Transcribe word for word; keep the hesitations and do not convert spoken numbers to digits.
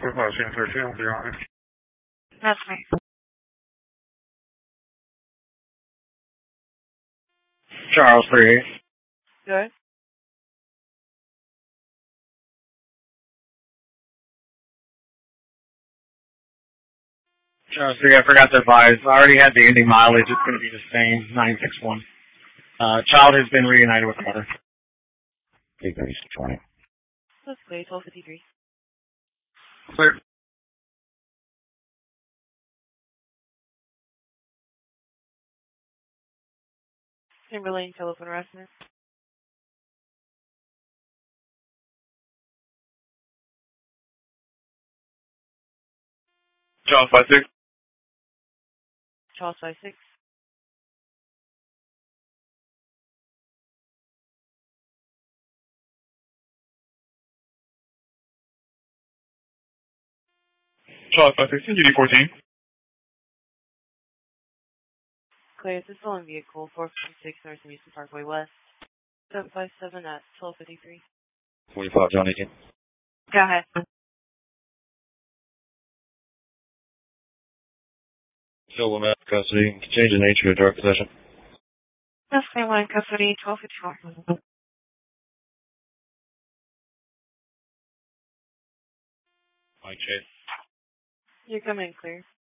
Sebastian thirteen, will be on it. That's me. Charles three. Good. Charles three, I forgot to advise. I already had the ending mileage. It's going to be the same, nine six one. Uh, child has been reunited with mother. Decrease twenty. That's clear, twelve fifty-three. Clear. Timberlane telephone harassment. Charles five six. Charles five six. Charles five six, U D fourteen. Clear, it's a stolen vehicle, four fifty-six North Amusement Parkway West. seven five seven at twelve fifty-three. forty-five, John eighteen. Go ahead. Still woman in custody. Change the nature of drug possession. That's family in custody, twelve fifty-four. Mike Chase. You're coming clear.